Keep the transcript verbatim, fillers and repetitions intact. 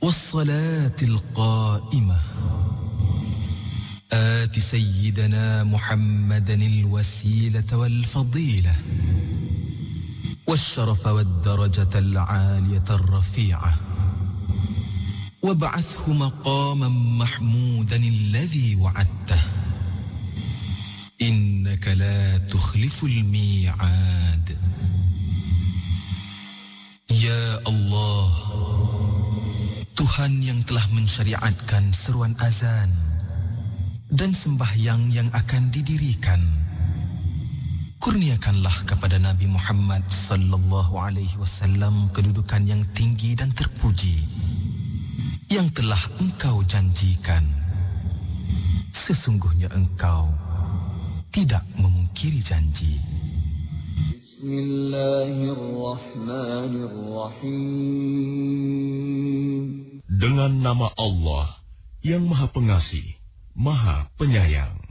والصلاة القائمة آت سيدنا محمدا الوسيلة والفضيلة والشرف والدرجة العالية الرفيعة وابعثه مقاما محمودا الذي وعدته إنك لا تخلف الميعاد. Ya Allah, Tuhan yang telah mensyariatkan seruan azan dan sembahyang yang akan didirikan, kurniakanlah kepada Nabi Muhammad sallallahu alaihi wasallam kedudukan yang tinggi dan terpuji yang telah engkau janjikan. Sesungguhnya engkau tidak memungkiri janji. Bismillahirrahmanirrahim. Dengan nama Allah yang Maha Pengasih, Maha Penyayang.